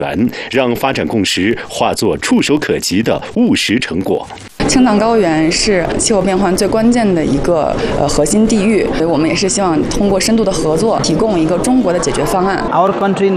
让发展共识化作触手可及的务实成果。 青藏高原是气候变化最关键的一个核心地域，所以我们也是希望通过深度的合作，提供一个中国的解决方案。